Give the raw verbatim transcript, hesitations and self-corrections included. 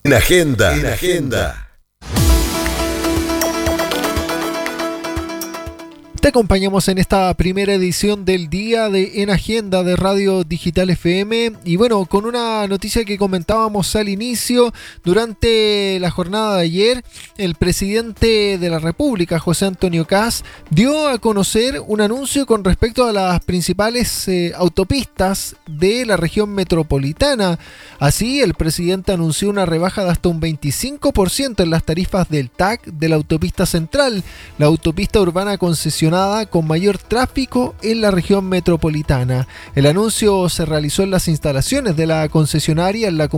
En agenda, en agenda. Te acompañamos en esta primera edición del día de En Agenda de Radio Digital F M y bueno, con una noticia que comentábamos al inicio. Durante la jornada de ayer, el presidente de la República, José Antonio Kast, dio a conocer un anuncio con respecto a las principales eh, autopistas de la región metropolitana. Así, el presidente anunció una rebaja de hasta un veinticinco por ciento en las tarifas del T A C de la autopista central, la autopista urbana concesionada con mayor tráfico en la región metropolitana. El anuncio se realizó en las instalaciones de la concesionaria en la